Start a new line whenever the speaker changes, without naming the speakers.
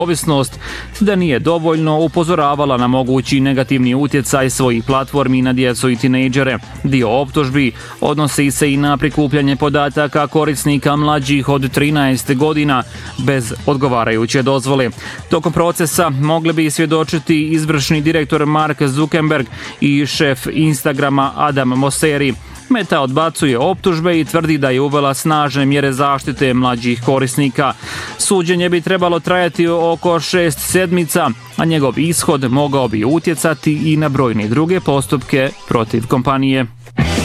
ovisnost, da nije dovoljno upozoravala na mogući negativni utjecaj svojih platformi na djecu i tinejdžere. Dio optužbi odnosi se i na prikupljanje podataka korisnika mlađih od 13 godina bez odgovarajuće dozvole. Tokom procesa mogli bi svjedočiti izvršni direktor Mark Zuckerberg i šef Instagrama Adam Mosseri. Meta odbacuje optužbe i tvrdi da je uvela snažne mjere zaštite mlađih korisnika. Suđenje bi trebalo trajati oko 6 sedmica, a njegov ishod mogao bi utjecati i na brojne druge postupke protiv kompanije.